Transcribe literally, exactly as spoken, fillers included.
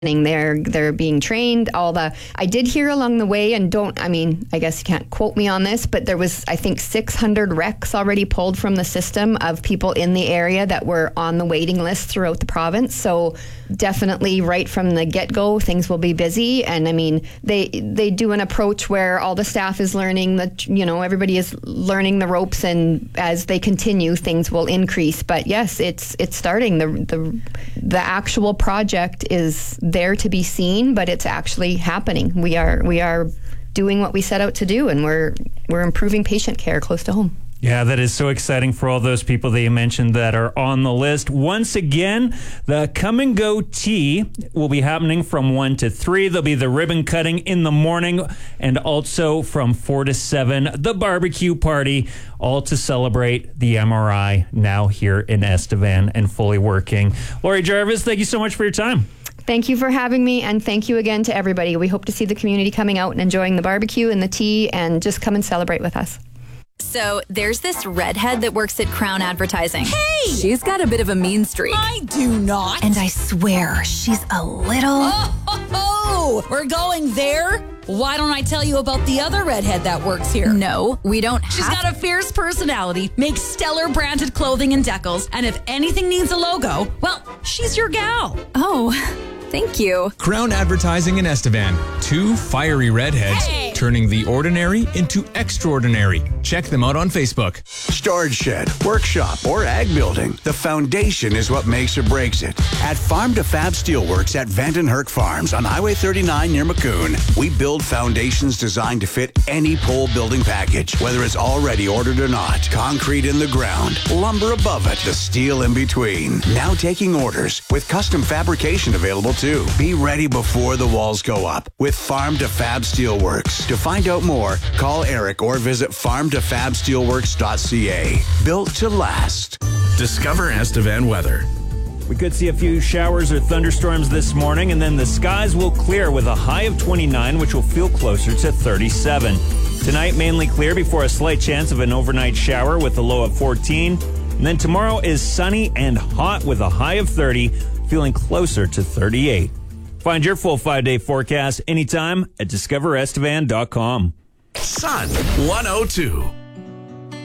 They're they're being trained. All the I did hear along the way, and don't I mean I guess you can't quote me on this, but there was I think six hundred recs already pulled from the system of people in the area that were on the waiting list throughout the province. So definitely right from the get-go, things will be busy. And I mean they they do an approach where all the staff is learning the you know everybody is learning the ropes, and as they continue, things will increase. But yes, it's it's starting. The the the actual project is there to be seen, but it's actually happening. We are we are doing what we set out to do, and we're we're improving patient care close to home. Yeah, that is so exciting for all those people that you mentioned that are on the list. Once again, the Come and Go Tea will be happening from one to three. There'll be the ribbon cutting in the morning, and also from four to seven, the barbecue party, all to celebrate the M R I now here in Estevan and fully working. Lori Jarvis, thank you so much for your time. Thank you for having me, and thank you again to everybody. We hope to see the community coming out and enjoying the barbecue and the tea, and just come and celebrate with us. So there's this redhead that works at Crown Advertising. Hey! She's got a bit of a mean streak. I do not. And I swear, she's a little... Oh, ho, ho. We're going there? Why don't I tell you about the other redhead that works here? No, we don't have... She's got a fierce personality, makes stellar branded clothing and decals, and if anything needs a logo, well, she's your gal. Oh, thank you. Crown Advertising in Estevan. Two fiery redheads Hey! turning the ordinary into extraordinary. Check them out on Facebook. Storage shed, workshop, or ag building, the foundation is what makes or breaks it. At Farm to Fab Steelworks at Vandenherk Farms on Highway thirty-nine near Maccoon, we build foundations designed to fit any pole building package, whether it's already ordered or not. Concrete in the ground, lumber above it, the steel in between. Now taking orders with custom fabrication available too. Be ready before the walls go up with Farm to Fab Steelworks. To find out more, call Eric or visit farm to fab steelworks dot c a. Built to last. Discover Estevan weather. We could see a few showers or thunderstorms this morning, and then the skies will clear with a high of twenty-nine, which will feel closer to thirty-seven. Tonight, mainly clear before a slight chance of an overnight shower with a low of fourteen. And then tomorrow is sunny and hot with a high of thirty, feeling closer to thirty-eight. Find your full five-day forecast anytime at discover estevan dot com. Sun one oh two.